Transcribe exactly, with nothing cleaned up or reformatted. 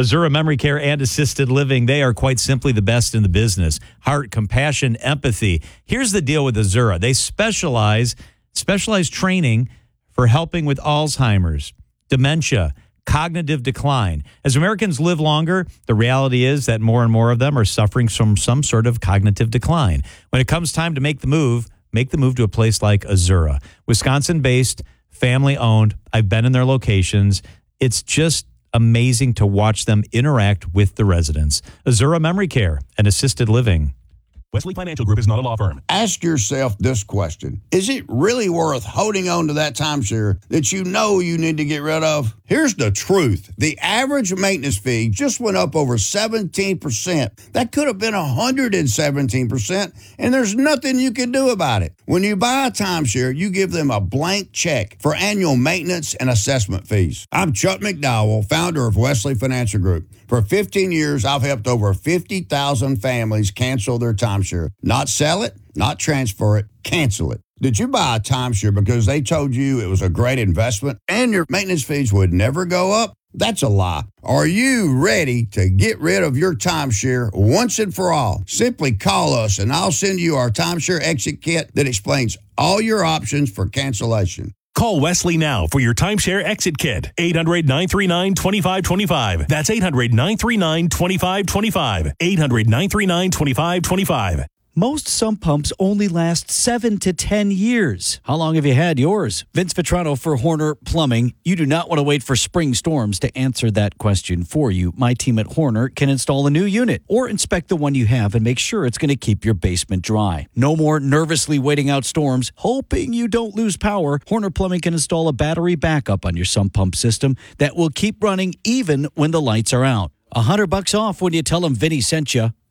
Azura Memory Care and Assisted Living, they are quite simply the best in the business. Heart, compassion, empathy. Here's the deal with Azura. They specialize, specialized training for helping with Alzheimer's, dementia, cognitive decline. As Americans live longer, the reality is that more and more of them are suffering from some sort of cognitive decline. When it comes time to make the move, make the move to a place like Azura. Wisconsin-based, family-owned. I've been in their locations. It's just amazing to watch them interact with the residents. Azura Memory Care and Assisted Living. Wesley Financial Group is not a law firm. Ask yourself this question. Is it really worth holding on to that timeshare that you know you need to get rid of? Here's the truth. The average maintenance fee just went up over seventeen percent. That could have been one hundred seventeen percent, and there's nothing you can do about it. When you buy a timeshare, you give them a blank check for annual maintenance and assessment fees. I'm Chuck McDowell, founder of Wesley Financial Group. For fifteen years, I've helped over fifty thousand families cancel their timeshare. Not sell it, not transfer it, cancel it. Did you buy a timeshare because they told you it was a great investment and your maintenance fees would never go up? That's a lie. Are you ready to get rid of your timeshare once and for all? Simply call us and I'll send you our timeshare exit kit that explains all your options for cancellation. Call Wesley now for your timeshare exit kit. eight hundred, nine three nine, two five two five. That's eight hundred, nine three nine, two five two five. eight hundred, nine three nine, two five two five. Most sump pumps only last seven to ten years. How long have you had yours? Vince Vitrano for Horner Plumbing. You do not want to wait for spring storms to answer that question for you. My team at Horner can install a new unit or inspect the one you have and make sure it's going to keep your basement dry. No more nervously waiting out storms, hoping you don't lose power. Horner Plumbing can install a battery backup on your sump pump system that will keep running even when the lights are out. A hundred bucks off when you tell them Vinny sent you.